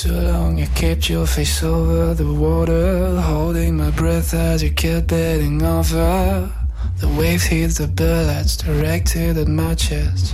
too long. You kept your face over the water, holding my breath as you kept bedding over. The waves hit the bullets directed at my chest.